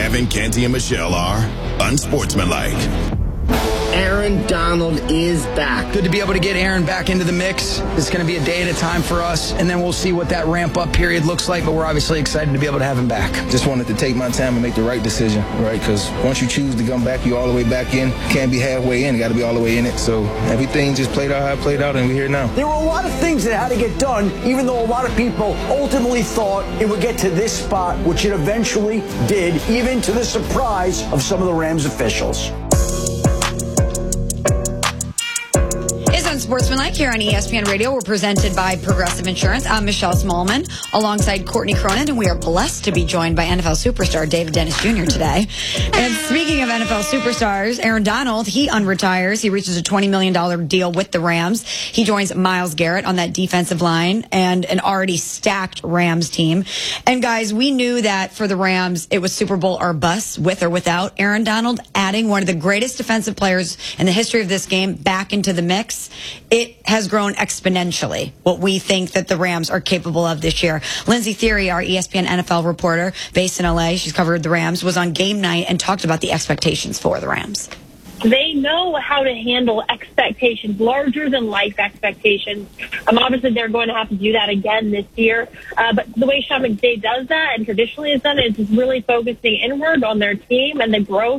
Kevin, Canty, and Michelle are unsportsmanlike. Aaron Donald is back. Good to be able to get Aaron back into the mix. It's going to be a day at a time for us, and then we'll see what that ramp-up period looks like, but we're obviously excited to be able to have him back. Just wanted to take my time and make the right decision, right? Because once you choose to come back, you all the way back in. Can't be halfway in. You got to be all the way in it. So everything just played out how it played out, and we're here now. There were a lot of things that had to get done, even though a lot of people ultimately thought it would get to this spot, which it eventually did, even to the surprise of some of the Rams officials. Sportsmanlike here on ESPN Radio. We're presented by Progressive Insurance. I'm Michelle Smallman alongside Courtney Cronin, and we are blessed to be joined by NFL superstar David Dennis Jr. today. And speaking of NFL superstars, Aaron Donald, he unretires. He reaches a $20 million deal with the Rams. He joins Myles Garrett on that defensive line and an already stacked Rams team. And guys, we knew that for the Rams, it was Super Bowl or bust with or without Aaron Donald. Adding one of the greatest defensive players in the history of this game back into the mix, it has grown exponentially, what we think that the Rams are capable of this year. Lindsey Thiry, our ESPN NFL reporter based in LA, she's covered the Rams, was on game night and talked about the expectations for the Rams. They know how to handle expectations, larger than life expectations. Obviously, they're going to have to do that again this year. But the way Sean McVay does that and traditionally has done it is really focusing inward on their team and the growth.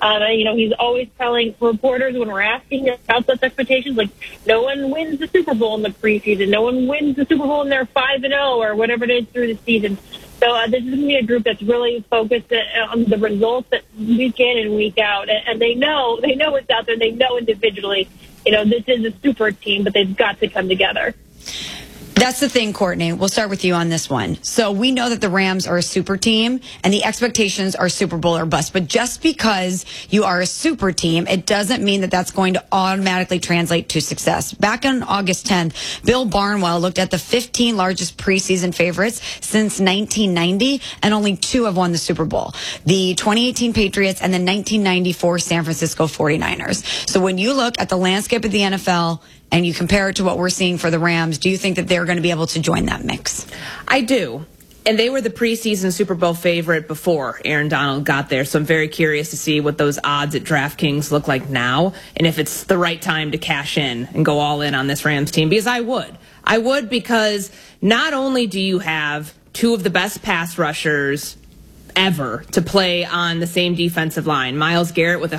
He's always telling reporters when we're asking about those expectations, like, no one wins the Super Bowl in the preseason. No one wins the Super Bowl and they're 5-0 or whatever it is through the season. So this is going to be a group that's really focused on the results that week in and week out. And they know what's out there. They know individually, this is a super team, but they've got to come together. That's the thing, Courtney. We'll start with you on this one. So we know that the Rams are a super team and the expectations are Super Bowl or bust. But just because you are a super team, it doesn't mean that that's going to automatically translate to success. Back on August 10th, Bill Barnwell looked at the 15 largest preseason favorites since 1990, and only 2 have won the Super Bowl. The 2018 Patriots and the 1994 San Francisco 49ers. So when you look at the landscape of the NFL and you compare it to what we're seeing for the Rams, do you think that they're going to be able to join that mix? I do. And they were the preseason Super Bowl favorite before Aaron Donald got there. So I'm very curious to see what those odds at DraftKings look like now and if it's the right time to cash in and go all in on this Rams team. Because I would. I would, because not only do you have 2 of the best pass rushers ever to play on the same defensive line. Myles Garrett with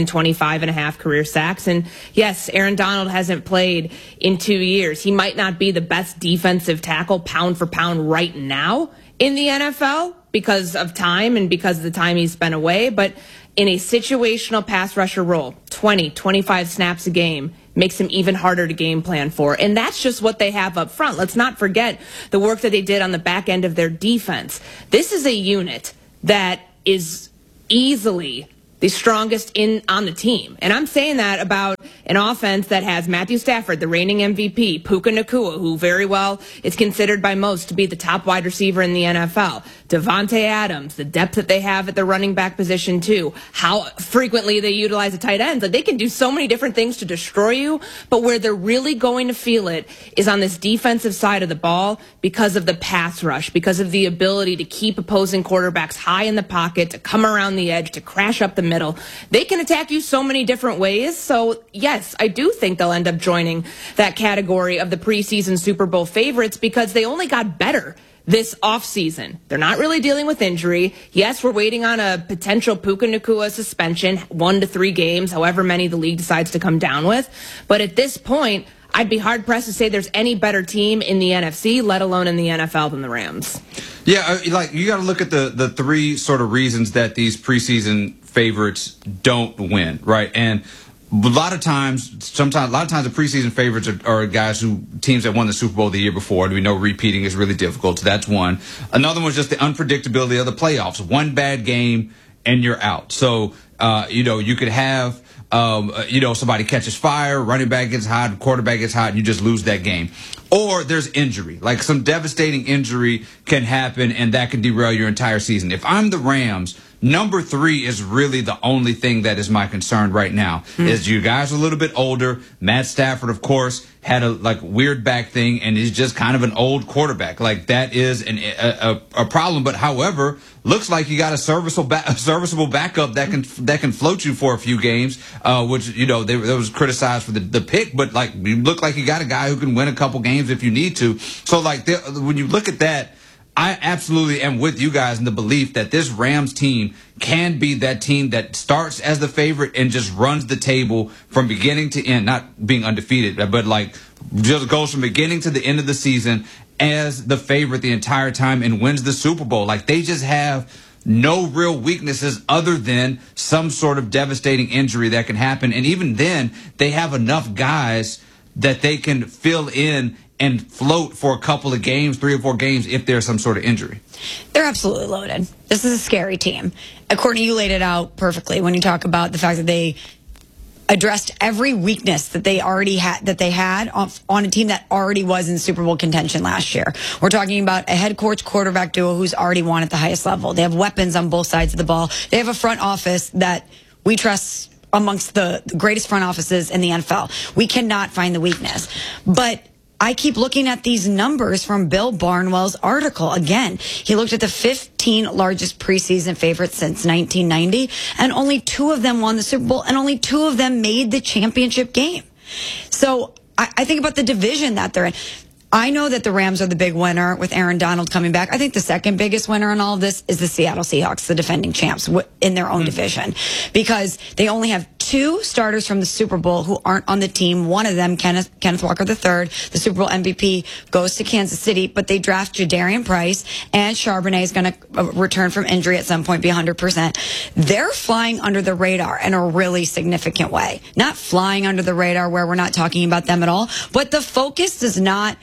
125.5 career sacks. And yes, Aaron Donald hasn't played in 2 years. He might not be the best defensive tackle pound for pound right now in the NFL because of time and because of the time he's spent away. But in a situational pass rusher role, 20, 25 snaps a game, makes him even harder to game plan for. And that's just what they have up front. Let's not forget the work that they did on the back end of their defense. This is a unit that is easily the strongest on the team. And I'm saying that about an offense that has Matthew Stafford, the reigning MVP, Puka Nacua, who very well is considered by most to be the top wide receiver in the NFL, Devontae Adams, the depth that they have at the running back position too, how frequently they utilize the tight ends. Like, they can do so many different things to destroy you, but where they're really going to feel it is on this defensive side of the ball because of the pass rush, because of the ability to keep opposing quarterbacks high in the pocket, to come around the edge, to crash up the middle. They can attack you so many different ways. So yes, I do think they'll end up joining that category of the preseason Super Bowl favorites because they only got better this offseason. They're not really dealing with injury. Yes, we're waiting on a potential Puka Nacua suspension, 1 to 3 games, however many the league decides to come down with. But at this point, I'd be hard-pressed to say there's any better team in the NFC, let alone in the NFL, than the Rams. Yeah, like, you got to look at the 3 sort of reasons that these preseason favorites don't win, right? And a lot of times the preseason favorites are guys teams that won the Super Bowl the year before. We know repeating is really difficult, so that's one. Another one is just the unpredictability of the playoffs. One bad game and you're out. So, you could have somebody catches fire, running back gets hot, quarterback gets hot, and you just lose that game. or there's injury. Like some devastating injury can happen, and that can derail your entire season. If I'm the Rams, number 3 is really the only thing that is my concern right now. Is you guys are a little bit older. Matt Stafford, of course, had a weird back thing, and he's just kind of an old quarterback. Like that is a problem. But however, looks like you got a serviceable backup that can float you for a few games. Which they was criticized for the pick, but you look like you got a guy who can win a couple games if you need to. So when you look at that, I absolutely am with you guys in the belief that this Rams team can be that team that starts as the favorite and just runs the table from beginning to end, not being undefeated, but just goes from beginning to the end of the season as the favorite the entire time and wins the Super Bowl. They just have no real weaknesses other than some sort of devastating injury that can happen. And even then, they have enough guys that they can fill in and float for a couple of games, 3 or 4 games, if there's some sort of injury. They're absolutely loaded. This is a scary team. Courtney, you laid it out perfectly when you talk about the fact that they addressed every weakness that they had on a team that already was in Super Bowl contention last year. We're talking about a head coach quarterback duo who's already won at the highest level. They have weapons on both sides of the ball. They have a front office that we trust amongst the greatest front offices in the NFL. We cannot find the weakness. But I keep looking at these numbers from Bill Barnwell's article. Again, he looked at the 15 largest preseason favorites since 1990, and only 2 of them won the Super Bowl, and only 2 of them made the championship game. So I think about the division that they're in. I know that the Rams are the big winner with Aaron Donald coming back. I think the second biggest winner in all of this is the Seattle Seahawks, the defending champs in their own division, because they only have 2 starters from the Super Bowl who aren't on the team. One of them, Kenneth Walker III, the Super Bowl MVP, goes to Kansas City, but they draft Jadarian Price, and Charbonnet is going to return from injury at some point, be 100%. They're flying under the radar in a really significant way. Not flying under the radar where we're not talking about them at all, but the focus is not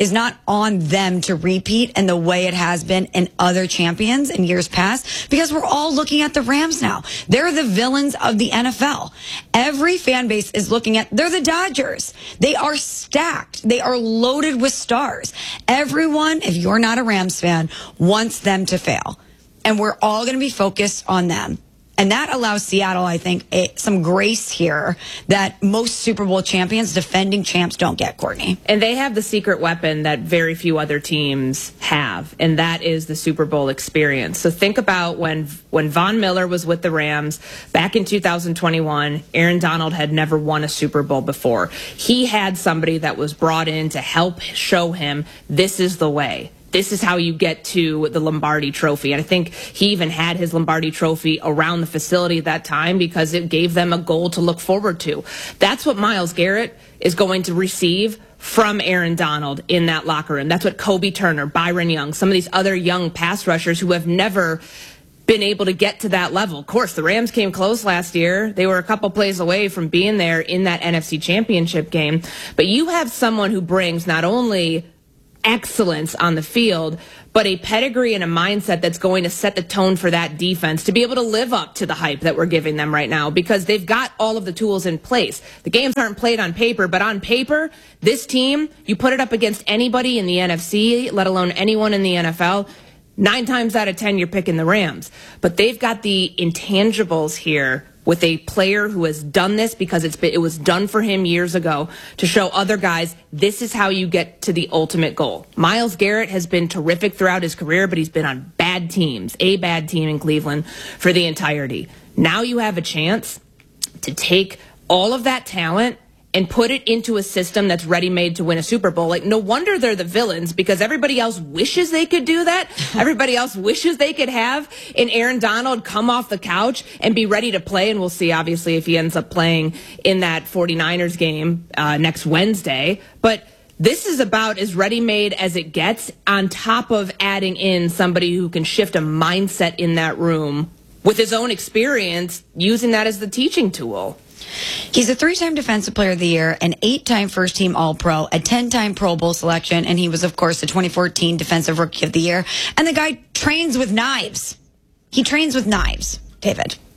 on them to repeat in the way it has been in other champions in years past, because we're all looking at the Rams now. They're the villains of the NFL. Every fan base is looking at, they're the Dodgers. They are stacked. They are loaded with stars. Everyone, if you're not a Rams fan, wants them to fail. And we're all going to be focused on them. And that allows Seattle, I think, some grace here that most Super Bowl champions, defending champs, don't get, Courtney. And they have the secret weapon that very few other teams have, and that is the Super Bowl experience. So think about when Von Miller was with the Rams back in 2021, Aaron Donald had never won a Super Bowl before. He had somebody that was brought in to help show him this is the way. This is how you get to the Lombardi Trophy. And I think he even had his Lombardi Trophy around the facility at that time because it gave them a goal to look forward to. That's what Myles Garrett is going to receive from Aaron Donald in that locker room. That's what Kobe Turner, Byron Young, some of these other young pass rushers who have never been able to get to that level. Of course, the Rams came close last year. They were a couple plays away from being there in that NFC Championship game. But you have someone who brings not only excellence on the field, but a pedigree and a mindset that's going to set the tone for that defense to be able to live up to the hype that we're giving them right now, because they've got all of the tools in place. The games aren't played on paper, but on paper, this team, you put it up against anybody in the NFC, let alone anyone in the NFL, 9 times out of 10, you're picking the Rams. But they've got the intangibles here with a player who has done this because it was done for him years ago to show other guys this is how you get to the ultimate goal. Myles Garrett has been terrific throughout his career, but he's been on bad teams, a bad team in Cleveland for the entirety. Now you have a chance to take all of that talent and put it into a system that's ready-made to win a Super Bowl. No wonder they're the villains, because everybody else wishes they could do that. Everybody else wishes they could have an Aaron Donald come off the couch and be ready to play. And we'll see, obviously, if he ends up playing in that 49ers game next Wednesday. But this is about as ready-made as it gets, on top of adding in somebody who can shift a mindset in that room with his own experience, using that as the teaching tool. He's a 3-time Defensive Player of the Year, an 8-time first-team All-Pro, a 10-time Pro Bowl selection, and he was, of course, the 2014 Defensive Rookie of the Year. And the guy trains with knives. He trains with knives, David.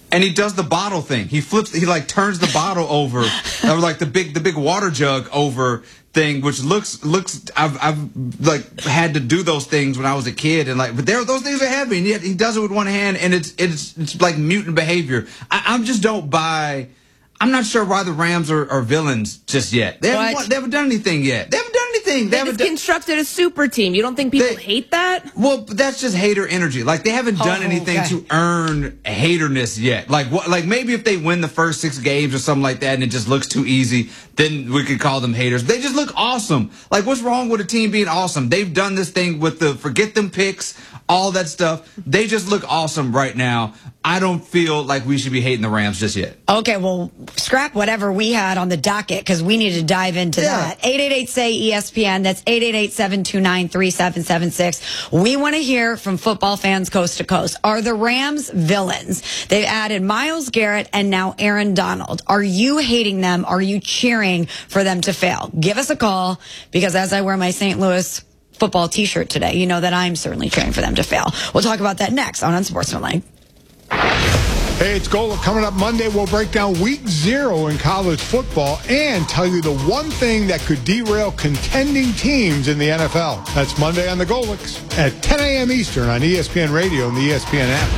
and he does the bottle thing. He like turns the bottle over, or like the big water jug over thing, which looks. I've like had to do those things when I was a kid, and like, but those things are heavy, and yet he does it with one hand, and it's like mutant behavior. I just don't buy. I'm not sure why the Rams are villains just yet. They haven't done anything yet. They haven't done anything. They haven't constructed a super team. You don't think people hate that? Well, that's just hater energy. Like, they haven't done anything to earn haterness yet. Like, what? Like, maybe if they win the first 6 games or something like that and it just looks too easy, then we could call them haters. They just look awesome. Like, what's wrong with a team being awesome? They've done this thing with the forget them picks, all that stuff. They just look awesome right now. I don't feel like we should be hating the Rams just yet. Okay, well, scrap whatever we had on the docket because we need to dive into that. 888-SAY-ESPN. That's 888-729-3776. We want to hear from football fans coast to coast. Are the Rams villains? They've added Myles Garrett and now Aaron Donald. Are you hating them? Are you cheering for them to fail? Give us a call because as I wear my St. Louis football t-shirt today, you know that I'm certainly cheering for them to fail. We'll talk about that next on Unsportsmanlike. Hey, it's Gola. Coming up Monday, we'll break down week 0 in college football and tell you the one thing that could derail contending teams in the NFL. That's Monday on the Golix at 10 a.m. Eastern on ESPN Radio and the ESPN app.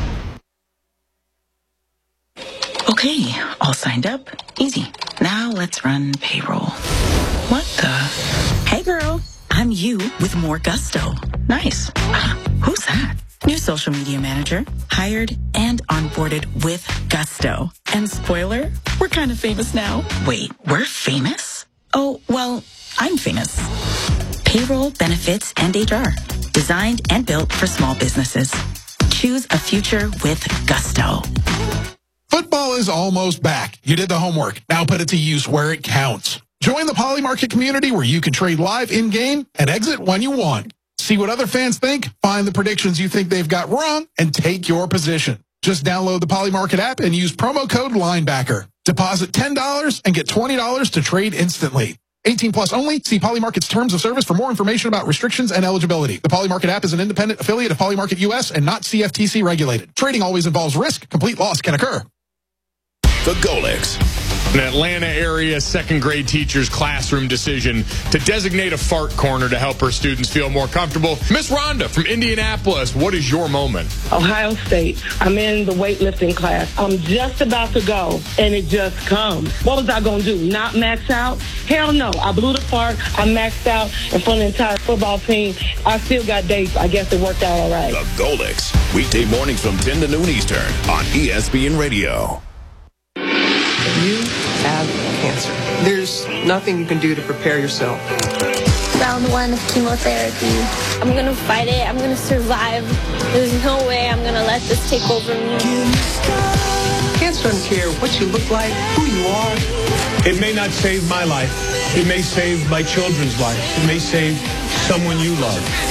Okay, all signed up. Easy. Now let's run payroll. What the? Hey, girl. I'm you with more gusto. Nice. Who's that? New social media manager, hired and onboarded with gusto. And spoiler, we're kind of famous now. Wait, we're famous? Oh, well, I'm famous. Payroll, benefits, and HR. Designed and built for small businesses. Choose a future with gusto. Football is almost back. You did the homework. Now put it to use where it counts. Join the Poly Market community where you can trade live in-game and exit when you want. See what other fans think, find the predictions you think they've got wrong, and take your position. Just download the Poly Market app and use promo code LINEBACKER. Deposit $10 and get $20 to trade instantly. 18 plus only. See Poly Market's terms of service for more information about restrictions and eligibility. The Poly Market app is an independent affiliate of Poly Market US and not CFTC regulated. Trading always involves risk. Complete loss can occur. The Golix. An Atlanta area second grade teacher's classroom decision to designate a fart corner to help her students feel more comfortable. Miss Rhonda from Indianapolis, what is your moment? Ohio State. I'm in the weightlifting class. I'm just about to go, and it just comes. What was I going to do? Not max out? Hell no. I blew the fart. I maxed out in front of the entire football team. I still got dates. I guess it worked out all right. The Golix. Weekday mornings from 10 to noon Eastern on ESPN Radio. You have cancer. There's nothing you can do to prepare yourself. Round 1 of chemotherapy. I'm going to fight it. I'm going to survive. There's no way I'm going to let this take over me. Cancer doesn't care what you look like, who you are. It may not save my life. It may save my children's life. It may save someone you love.